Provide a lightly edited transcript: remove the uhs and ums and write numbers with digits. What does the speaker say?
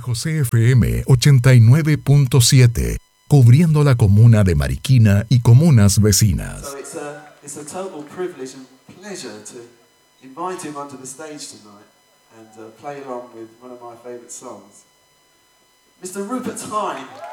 José FM 89.7, cubriendo la comuna de Mariquina y comunas vecinas. So it's a total privilege and pleasure to invite him onto the stage tonight and play along with one of my favourite songs. Mr. Rupert Hine.